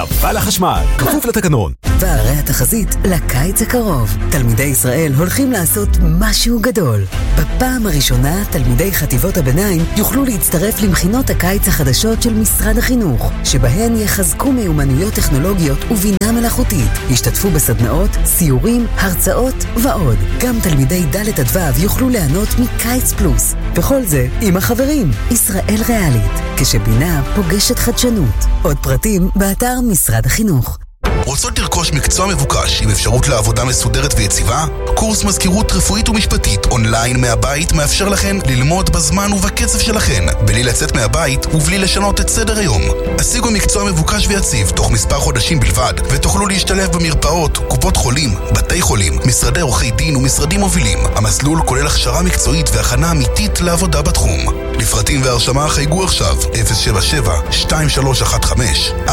נפל החשמל, כפוף לתקנון. והרי התחזית לקיץ הקרוב. תלמידי ישראל הולכים לעשות משהו גדול. בפעם הראשונה, תלמידי חטיבות הביניים יוכלו להצטרף למכינות הקיץ החדשות של משרד החינוך, שבהן יחזקו מיומנויות טכנולוגיות ובינה מלאכותית. ישתתפו בסדנאות, סיורים, הרצאות ועוד. גם תלמידי ד' עד ו' יוכלו ליהנות מקיץ פלוס. וכל זה עם החברים. ישראל ריאלית, כשבינה פוגשת חדשנות. עוד פרטים באתר משרד החינוך. רוצות לרכוש מקצוע מבוקש עם אפשרות לעבודה מסודרת ויציבה? קורס מזכירות רפואית ומשפטית אונליין מהבית מאפשר לכן ללמוד בזמן ובקצב שלכן, בלי לצאת מהבית ובלי לשנות את סדר היום. השיגו מקצוע מבוקש ויציב תוך מספר חודשים בלבד, ותוכלו להשתלב במרפאות, קופות חולים, בתי חולים, משרדי עורכי דין ומשרדים מובילים. המסלול כולל הכשרה מקצועית והכנה אמיתית לעבודה בתחום. לפרטים והרשמה חייגו עכשיו 077-2315-409.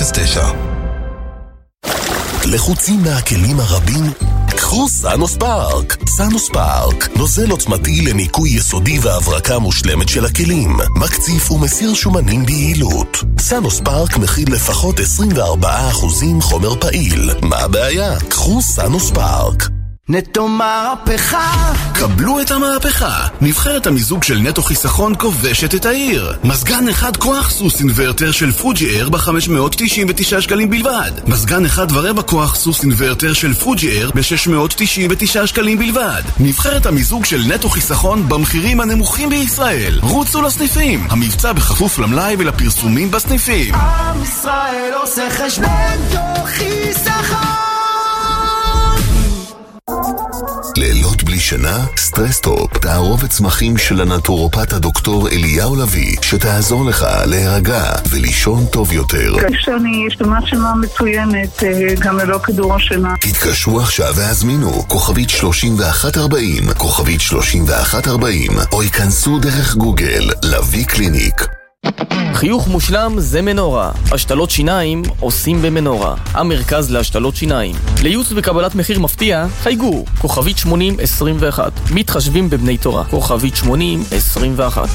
לחוצים מהכלים הרבים? קחו סאנוס פארק. סאנוס פארק, נוזל עוצמתי לניקוי יסודי והברקה מושלמת של הכלים, מקציף ומסיר שומנים ביעילות. סאנוס פארק מכיל לפחות 24% חומר פעיל. מה הבעיה? קחו סאנוס פארק. נטו מהפכה. קבלו את המהפכה. נבחרת המיזוג של נטו חיסכון כובשת את העיר. מזגן אחד כוח סוס אינוורטר של פוג'י אייר ב-599 שקלים בלבד. מזגן אחד ורבע כוח סוס אינוורטר של פוג'י אייר ב-699 שקלים בלבד. נבחרת המיזוג של נטו חיסכון במחירים הנמוכים בישראל. רוצו לסניפים. המבצע בכפוף למלאי ולפרסומים בסניפים. עם ישראל עושה חשבון תוך חיסכון. לילות בלי שינה? סטרסטופ, תערובת צמחים של הנטורופט הדוקטור אליהו לוי, שתעזור לך להירגע ולישון טוב יותר. כשאני אשתמש שינה מצוינת, גם ללא כדור השינה. תתקשרו עכשיו והזמינו כוכבית 3140, כוכבית 3140, או ייכנסו דרך גוגל, לוי קליניק. חיוך מושלם זה מנורה. השתלות שיניים עושים במנורה. המרכז להשתלות שיניים. לייעוץ וקבלת מחיר מפתיע, חייגו. כוכבית 8021. מתחשבים בבני תורה. כוכבית 8021.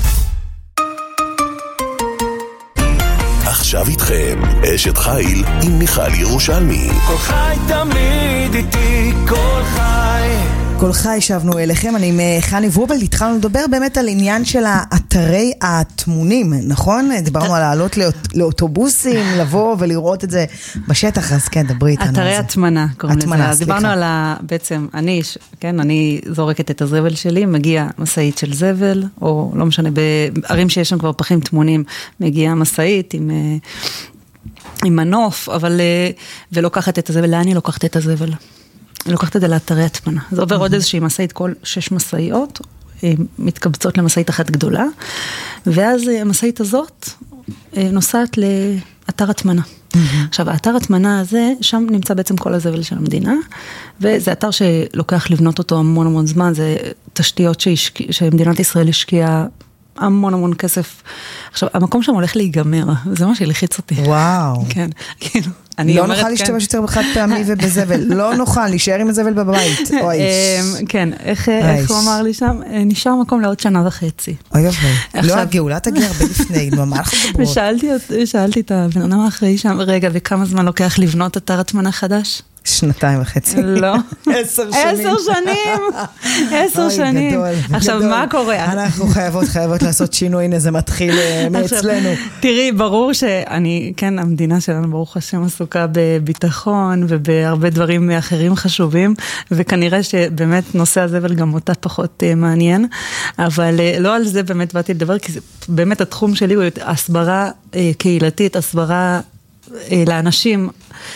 עכשיו איתכם, אשת חיל עם מיכל ירושלמי. כל חי תמיד איתי, כל חי. כל חי שבנו אליכם, אני עם חני ורובל, התחלנו לדבר באמת על עניין של האתרי התמונים, נכון? דיברנו על לעלות לאוטובוסים, לבוא ולראות את זה בשטח, אז כן, דברי איתנו. אתרי התמנה, קוראים לזה. דיברנו על בעצם, אני זורקת את הזבל שלי, מגיע מסעית של זבל, או לא משנה, בערים שיש שם כבר פחים תמונים, מגיעה מסעית עם מנוף, ולוקחת את הזבל. לאן היא לוקחת את הזבל? אני לוקחת את זה לאתרי התמנה. זה עובר עוד איזושהי מסעית, כל 6 מסעיות, מתקבצות למסעית אחת גדולה, ואז המסעית הזאת נוסעת לאתר התמנה. עכשיו, האתר התמנה הזה, שם נמצא בעצם כל הזבל של המדינה, וזה אתר שלוקח לבנות אותו המון המון זמן, זה תשתיות שמדינת ישראל השקיעה המון כסף. עכשיו, המקום שם הולך להיגמר, זה מה שהלחיץ אותי. וואו. כן, כאילו. לא נוכל להשתמש יותר בחד פעמי ובזבל, לא נוכל, להישאר עם הזבל בבית, או האיש. כן, איך הוא אמר לי שם? נשאר מקום לעוד 1.5 שנה. אוי אוי, לא, הגאולה תגיע הרבה לפני, מה אנחנו מדברות? ושאלתי את הבן אדם האחראי שם, רגע, וכמה זמן לוקח לבנות אתר התמנה חדש? 2.5. לא. 10 שנים. 10 שנים. עכשיו, מה קורה? אנחנו חייבות לעשות שינוי, הנה זה מתחיל מאצלנו. תראי, ברור שאני, כן, המדינה שלנו, ברוך השם, עסוקה בביטחון, ובהרבה דברים אחרים חשובים, וכנראה שבאמת נושא הזבל גם אותה פחות מעניין, אבל לא על זה באמת באתי לדבר, כי זה באמת התחום שלי הוא הסברה קהילתית, הסברה לאנשים,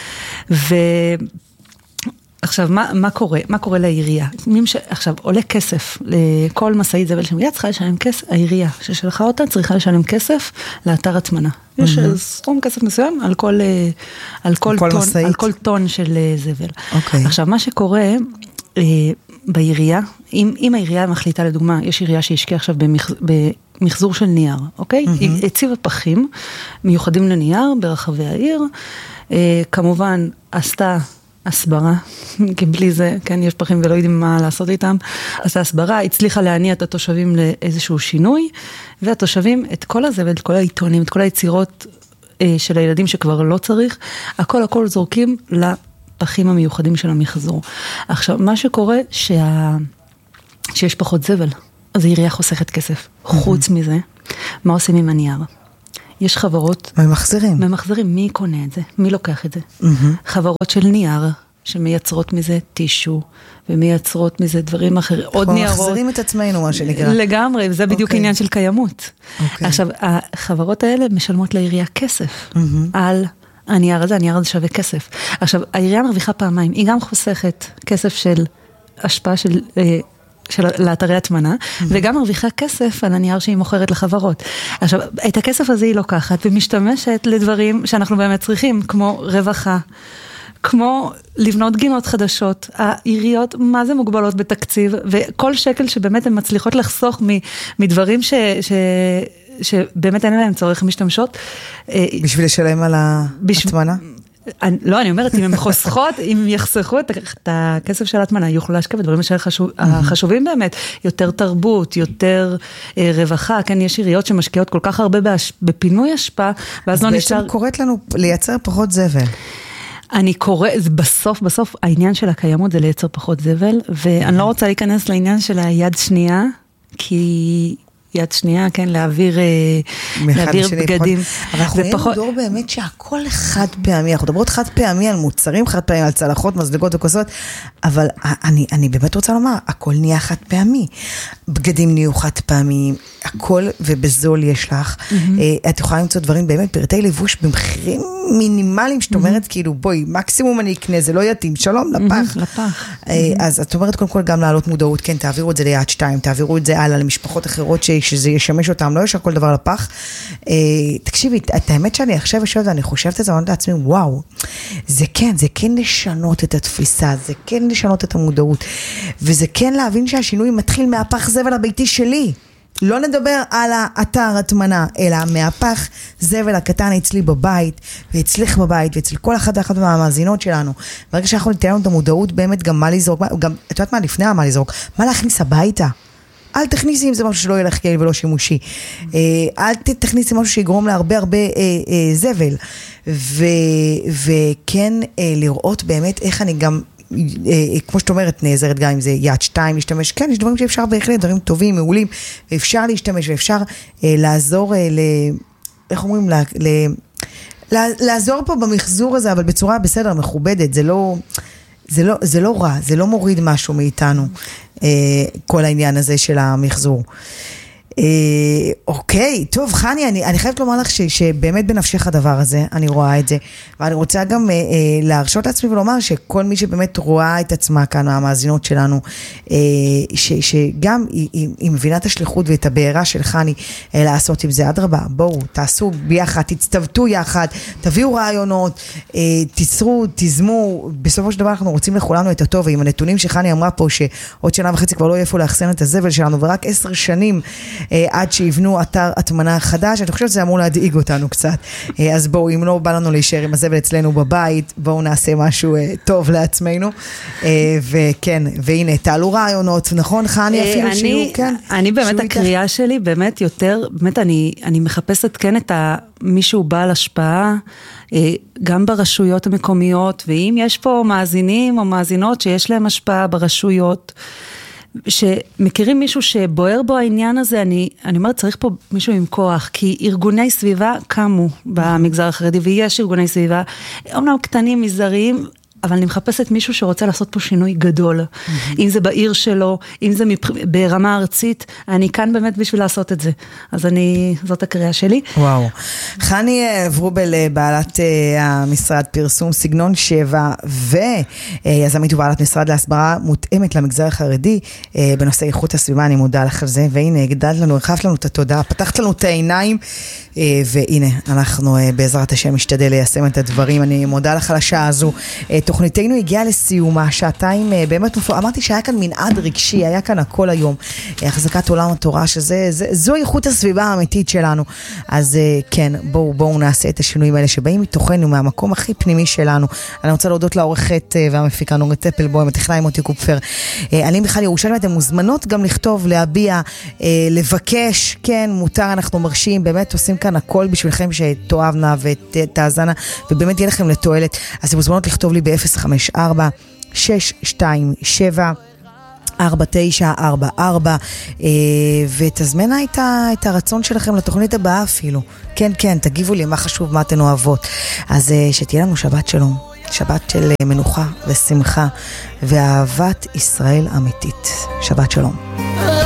עכשיו, מה קורה? מה קורה לעירייה? עכשיו, עולה כסף לכל מסעית זבל שמגיעה, צריכה לשלם כסף, העירייה ששלחה אותה צריכה לשלם כסף לאתר התמנה. יש סכום כסף מסוים על כל טון של זבל. עכשיו, מה שקורה בעירייה, אם העירייה מחליטה, לדוגמה, יש עירייה שהשקיעה עכשיו במחזור של נייר, אוקיי? היא הציבה פחים מיוחדים לנייר ברחבי העיר, כמובן עשתה הסברה, כי בלי זה, כן, יש פחים ולא יודעים מה לעשות איתם, עשתה הסברה, הצליחה להניע את התושבים לאיזשהו שינוי, והתושבים, את כל הזה ואת כל העיתונים, את כל היצירות של הילדים שכבר לא צריך, הכל זורקים לפחים המיוחדים של המחזור. עכשיו, מה שקורה שיש פחות זבל, אז העירייה חוסכת כסף. חוץ מזה, מה עושים עם הנייר? יש חברות... ממחזרים. מי קונה את זה? מי לוקח את זה? חברות של נייר, שמייצרות מזה טישו, ומייצרות מזה דברים אחרים, עוד ניירות. אנחנו מחזירים את עצמנו, מה שנקרא. לגמרי, זה בדיוק עניין של קיימות. עכשיו, החברות האלה משלמות לעירייה כסף, על הנייר הזה שווה כסף. עכשיו, העירייה מרוויחה פעמיים, היא גם חוסכת כסף של השפעה של לאתרי התמנה, וגם מרוויחה כסף על הנייר שהיא מוכרת לחברות. עכשיו, את הכסף הזה היא לוקחת, ומשתמשת לדברים שאנחנו באמת צריכים, כמו רווחה, כמו לבנות גינות חדשות. העיריות, מה זה מוגבלות בתקציב, וכל שקל שבאמת הן מצליחות לחסוך מדברים שבאמת אין להם צורך משתמשות. בשביל לשלם על ההתמנה? לא, אני אומרת, אם הם חוסכות, אם יחסכו את הכסף של ההתמנה, יוכלו להשקיע בדברים החשובים באמת, יותר תרבות, יותר רווחה, כן, יש עיריות שמשקיעות כל כך הרבה בפינוי השפעה, ואז לא נשאר... בעצם קוראת לנו לייצר פחות זבל. אני קורא, בסוף העניין של הקיימות זה לייצר פחות זבל, ואני לא רוצה להיכנס לעניין של היד שנייה, כי יד שנייה, כן, להעביר בגדים. אבל אנחנו נהיינו דור באמת שהכל חד פעמי, אנחנו מדברות חד פעמי על מוצרים, חד פעמי על צלחות, מזלגות וכוסות, אבל אני באמת רוצה לומר, הכל נהיה חד פעמי. בגדים נהיו חד פעמי, הכל ובזול יש לך. את יכולה למצוא דברים באמת, פרטי לבוש במחירים מינימליים, שאת אומרת כאילו, בואי, מקסימום אני אקנה, זה לא יתאים, שלום, לפח. אז את אומרת קודם כל גם להעלות מודעות, כן, תעבירו את זה ליד 2, תעבירו את זה הלאה למשפחות אחרות שזה ישמש אותם, לא ישר כל דבר לפח. תקשיבי, את האמת שאני עכשיו יושבת ואני חושבת את זה, ואני לעצמי, וואו, זה כן לשנות את התפיסה, זה כן לשנות את המודעות, וזה כן להבין שהשינוי מתחיל מהפח זבל הביתי שלי. לא נדבר על האתר התמנה, אלא מהפח זבל הקטן אצלי בבית, ואצלך בבית, ואצל כל אחת מהמאזינות שלנו. ברגע שאנחנו ניתן לנו את המודעות, באמת גם מה לזרוק, גם, את יודעת מה, לפני מה לזרוק, מה להכניס הביתה? אל תכניסי אם זה משהו שלא ילך כלי ולא שימושי. אל תכניסי משהו שיגרום להרבה זבל. וכן לראות באמת איך אני גם, כמו שאת אומרת, נעזרת גם אם זה יד 2 להשתמש. כן, יש דברים שאפשר בהחלט, דברים טובים, מעולים, ואפשר להשתמש, ואפשר לעזור איך אומרים, לעזור פה במחזור הזה, אבל בצורה בסדר, מכובדת. זה לא רע, זה לא מוריד משהו מאיתנו, כל העניין הזה של המחזור. אוקיי, טוב, חני, אני חייבת לומר לך שבאמת בנפשך הדבר הזה, אני רואה את זה, ואני רוצה גם להרשות לעצמי ולומר שכל מי שבאמת רואה את עצמה כאן, המאזינות שלנו, שגם היא מבינה את השליחות ואת הבעירה של חני לעשות עם זה, אדרבה, בואו, תעשו ביחד, תצטוותו יחד, תביאו רעיונות, תיצרו, תזמו, בסופו של דבר אנחנו רוצים לכולנו את הטוב, ועם הנתונים שחני אמרה פה, שעוד שנה וחצי כבר לא יפו לאחסן את הזבל שלנו, ורק 10 שנים עד שיבנו אתר התמנה חדש, אני חושבת שזה אמור להדאיג אותנו קצת. אז בואו, אם לא בא לנו להישאר עם הזבל אצלנו בבית, בואו נעשה משהו טוב לעצמנו. וכן, והנה, תעלו רעיונות, נכון חני אפילו שיהיו, כן. אני באמת, הקריאה שלי באמת יותר, באמת אני מחפשת כן את מישהו בעל השפעה, גם ברשויות המקומיות, ואם יש פה מאזינים או מאזינות שיש להם השפעה ברשויות, שמכירים מישהו שבוער בו העניין הזה, אני אומרת, צריך פה מישהו עם כוח, כי ארגוני סביבה קמו במגזר החרדי, ויש ארגוני סביבה, אומנם קטנים, מזעריים, אבל אני מחפשת מישהו שרוצה לעשות פה שינוי גדול. אם זה בעיר שלו, אם זה ברמה ארצית, אני כאן באמת בשביל לעשות את זה. אז זאת הקריאה שלי. וואו. חני ורובל, בעלת המשרד פרסום סגנון 7, ויזמית ובעלת משרד להסברה מותאמת למגזר החרדי, בנושא איכות הסביבה, אני מודה לך על זה, והנה, גדלת לנו, הרחבת לנו את התודעה, פתחת לנו את העיניים, והנה, אנחנו בעזרת השם משתדל ליישם את הדברים. אני מודה לך על השעה הזו. תוכניתנו הגיעה לסיומה, שעתיים באמת אמרתי שהיה כאן מנעד רגשי, היה כאן הכל היום, החזקת עולם התורה, שזו איכות הסביבה האמיתית שלנו. אז כן, בואו נעשה את השינויים האלה שבאים מתוכנו, מהמקום הכי פנימי שלנו. אני רוצה להודות לעורכת והמפיקה נורית טפלבוים, הטכנאי מוטי קופפר. אני מיכל ירושלים, אתן מוזמנות גם לכתוב, להביע, לבקש, כן, מותר, אנחנו מרשים, באמת עושים כאן הכל בשבילכם שתאהבנה ותאזנה, ובאמת יהיה לכם לתועלת. אז אתם מוזמנות לכתוב לי ב-054-627-4944, ותזמנה את הרצון שלכם לתוכנית הבאה אפילו. כן, תגיבו לי מה חשוב, מה אתן אוהבות. אז שתהיה לנו שבת שלום, שבת של מנוחה ושמחה ואהבת ישראל אמיתית. שבת שלום.